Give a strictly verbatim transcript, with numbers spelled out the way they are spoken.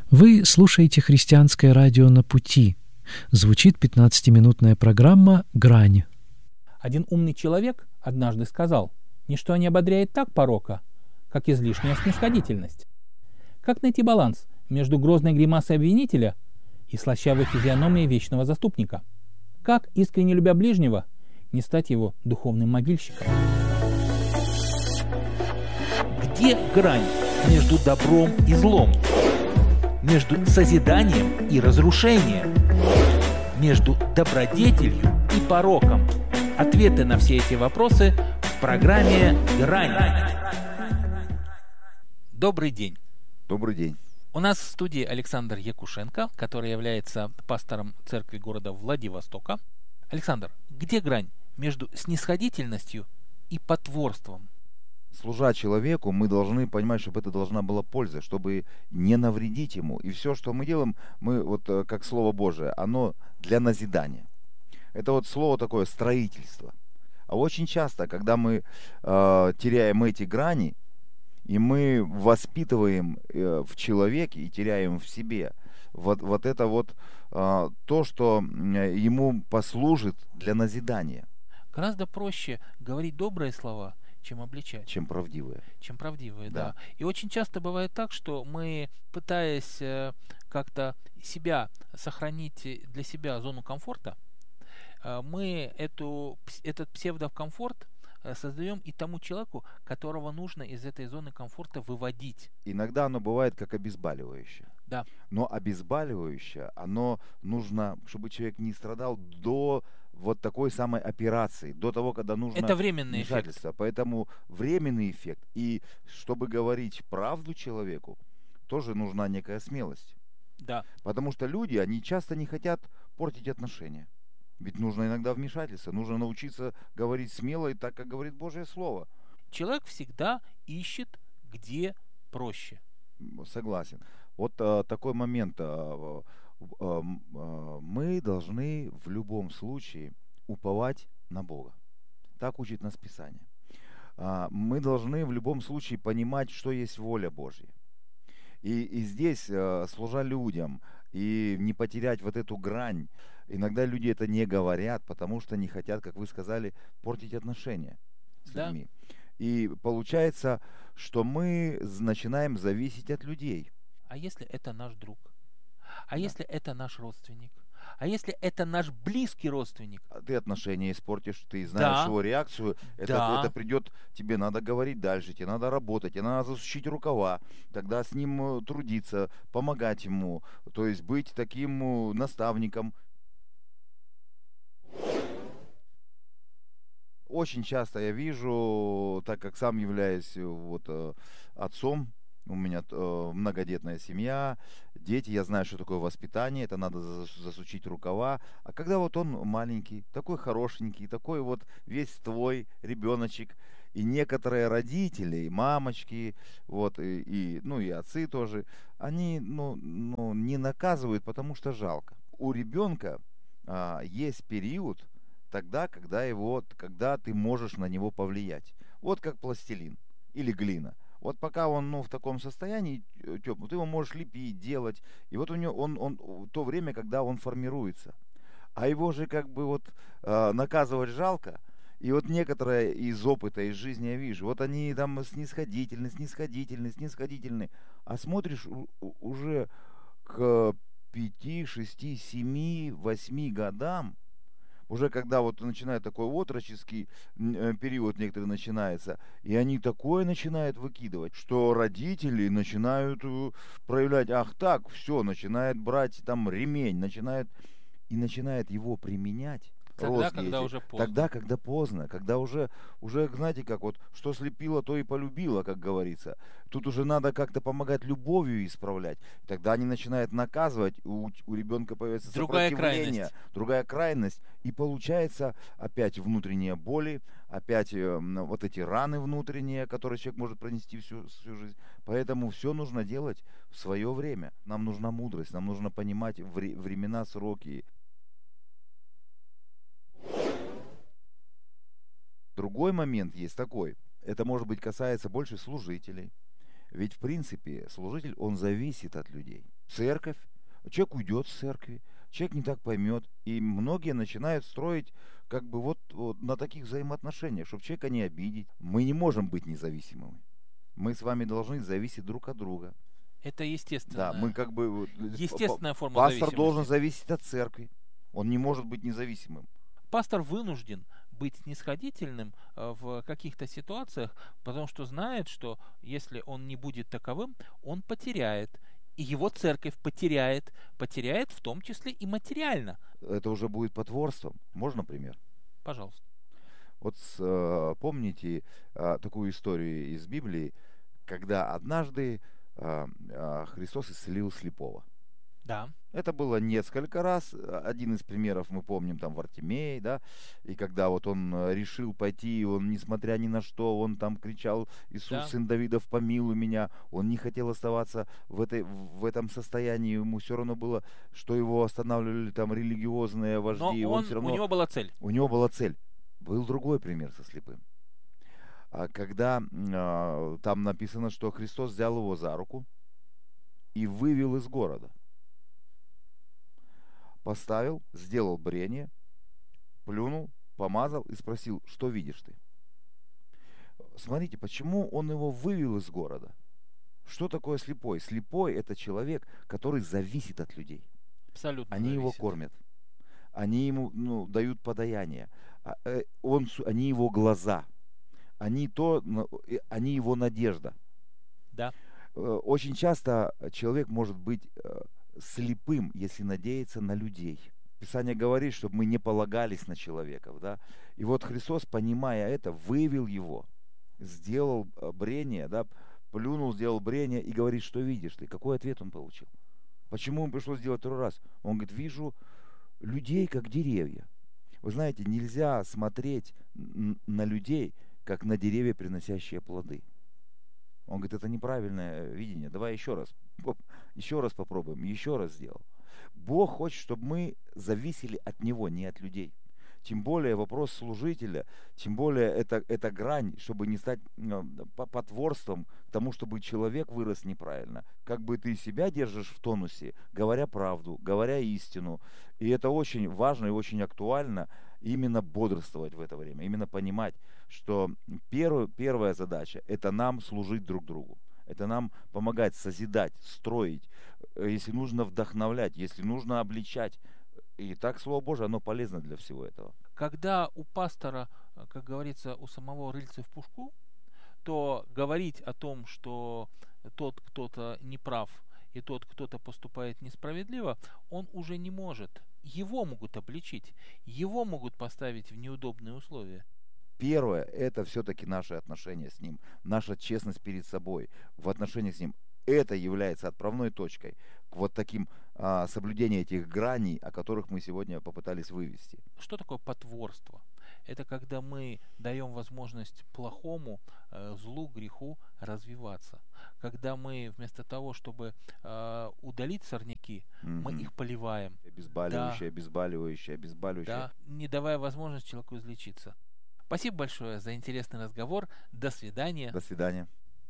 Вы слушаете христианское радио «На пути». Звучит пятнадцатиминутная программа «Грань». Один умный человек однажды сказал: «Ничто не ободряет так порока, как излишняя снисходительность». Как найти баланс между грозной гримасой обвинителя и слащавой физиономией вечного заступника? Как, искренне любя ближнего, не стать его духовным могильщиком? Где грань между добром и злом? Между созиданием и разрушением? Между добродетелью и пороком? Ответы на все эти вопросы в программе «Грань». Добрый день. Добрый день. У нас в студии Александр Якушенко, который является пастором церкви города Владивостока. Александр, где грань между снисходительностью и потворством? Служа человеку, мы должны понимать, чтобы это должна была польза, чтобы не навредить ему. И все, что мы делаем, мы вот как Слово Божие, оно для назидания. Это вот слово такое строительство. А очень часто, когда мы э, теряем эти грани, и мы воспитываем э, в человеке и теряем в себе вот, вот это вот э, то, что ему послужит для назидания. Гораздо проще говорить добрые слова, чем обличать. Чем правдивые. Чем правдивые, да. да. И очень часто бывает так, что мы, пытаясь э, как-то себя сохранить для себя зону комфорта, э, мы эту, этот псевдокомфорт э, создаем и тому человеку, которого нужно из этой зоны комфорта выводить. Иногда оно бывает как обезболивающее. Да. Но обезболивающее, оно нужно, чтобы человек не страдал до вот такой самой операции, до того, когда нужно это временный вмешательство. эффект. Поэтому временный эффект. И чтобы говорить правду человеку, тоже нужна некая смелость. Да. Потому что люди, они часто не хотят портить отношения. Ведь нужно иногда вмешательство, нужно научиться говорить смело и так, как говорит Божье Слово. Человек всегда ищет, где проще. Согласен. Вот а, такой момент. А, а, а, мы должны в любом случае уповать на Бога. Так учит нас Писание. А, мы должны в любом случае понимать, что есть воля Божья. И, и здесь, а, служа людям, и не потерять вот эту грань. Иногда люди это не говорят, потому что не хотят, как вы сказали, портить отношения с да. людьми. И получается, что мы начинаем зависеть от людей. А если это наш друг? А да. если это наш родственник? А если это наш близкий родственник? А ты отношения испортишь, ты знаешь да. его реакцию, это, да. это придет, тебе надо говорить дальше, тебе надо работать, тебе надо засучить рукава, тогда с ним трудиться, помогать ему, то есть быть таким наставником. Очень часто я вижу, так как сам являюсь вот, э, отцом, у меня э, многодетная семья, дети, я знаю, что такое воспитание, это надо засучить рукава. А когда вот он маленький, такой хорошенький, такой вот весь твой ребеночек, и некоторые родители, мамочки, вот, и, и, ну и отцы тоже, они ну, ну, не наказывают, потому что жалко. У ребенка а, есть период, тогда, когда его, когда ты можешь на него повлиять. Вот как пластилин или глина. Вот пока он ну, в таком состоянии теплом, ты его можешь лепить, делать. И вот у него он, он то время, когда он формируется. А его же как бы вот э, наказывать жалко. И вот некоторые из опыта, из жизни я вижу, вот они там снисходительны, снисходительны, снисходительны. А смотришь у, уже к пяти, шести, семи, восьми годам, уже когда вот начинает такой отроческий период некоторый начинается, и они такое начинают выкидывать, что родители начинают проявлять, ах так, все, начинает брать там ремень, начинает и начинает его применять. Тогда, когда уже поздно. Тогда, когда поздно, когда уже, уже, знаете, как вот, что слепило, то и полюбило, как говорится. Тут уже надо как-то помогать любовью исправлять. Тогда они начинают наказывать, у, у ребенка появится другая сопротивление, крайность. другая крайность. И получается опять внутренние боли, опять э, вот эти раны внутренние, которые человек может пронести всю, всю жизнь. Поэтому все нужно делать в свое время. Нам нужна мудрость, нам нужно понимать вре- времена, сроки. Другой момент есть такой. Это, может быть, касается больше служителей. Ведь, в принципе, служитель, он зависит от людей. Церковь, человек уйдет с церкви, человек не так поймет, и многие начинают строить как бы вот, вот на таких взаимоотношениях, чтобы человека не обидеть. Мы не можем быть независимыми. Мы с вами должны зависеть друг от друга. Это естественно. Да, мы как бы... Естественная форма Пастор зависимости. должен зависеть от церкви. Он не может быть независимым. Пастор вынужден быть снисходительным э, в каких-то ситуациях, потому что знает, что если он не будет таковым, он потеряет. И его церковь потеряет, потеряет в том числе и материально. Это уже будет потворством. Можно пример? Пожалуйста. Вот э, помните э, такую историю из Библии, когда однажды э, э, Христос исцелил слепого. Да. Это было несколько раз. Один из примеров мы помним, там, Вартимей, да, и когда вот он решил пойти, он, несмотря ни на что, он там кричал: «Иисус, Да. сын Давидов, помилуй меня». Он не хотел оставаться в, этой, в этом состоянии, ему все равно было, что его останавливали там религиозные вожди. Но и он, он все равно... у него была цель. У него была цель. Был другой пример со слепым. А когда э, там написано, что Христос взял его за руку и вывел из города. Поставил, сделал брение, плюнул, помазал и спросил: что видишь ты? Смотрите, почему он его вывел из города? Что такое слепой? Слепой — это человек, который зависит от людей. Абсолютно Они его зависит. кормят. Они ему, ну, дают подаяние. А, э, Он, они его глаза. Они, то, ну, э, они его надежда. Да. Э, Очень часто человек может быть э, слепым, если надеяться на людей. Писание говорит, чтобы мы не полагались на человеков, да. И вот Христос, понимая это, вывел его, сделал э, брение, да, плюнул, сделал брение и говорит: что видишь ты? Какой ответ он получил? Почему ему пришлось сделать второй раз? Он говорит: вижу людей, как деревья. Вы знаете, нельзя смотреть н- на людей, как на деревья, приносящие плоды. Он говорит: это неправильное видение. Давай еще раз. Еще раз попробуем. Еще раз сделал. Бог хочет, чтобы мы зависели от Него, не от людей. Тем более вопрос служителя, тем более это, это грань, чтобы не стать ну, потворством к тому, чтобы человек вырос неправильно. Как бы ты себя держишь в тонусе, говоря правду, говоря истину. И это очень важно и очень актуально именно бодрствовать в это время, именно понимать, что первую, первая задача — это нам служить друг другу. Это нам помогать созидать, строить, если нужно вдохновлять, если нужно обличать. И так, Слово Божие, оно полезно для всего этого. Когда у пастора, как говорится, у самого рыльца в пушку, то говорить о том, что тот кто-то неправ и тот кто-то поступает несправедливо, он уже не может. Его могут обличить, его могут поставить в неудобные условия. Первое — это все-таки наши отношения с Ним, наша честность перед собой в отношениях с Ним. Это является отправной точкой к вот таким а, соблюдению этих граней, о которых мы сегодня попытались вывести. Что такое потворство? Это когда мы даем возможность плохому, э, злу, греху развиваться. Когда мы вместо того, чтобы э, удалить сорняки, mm-hmm. мы их поливаем. Обезболивающее, да. обезболивающее, обезболивающее. Да, не давая возможность человеку излечиться. Спасибо большое за интересный разговор. До свидания. До свидания.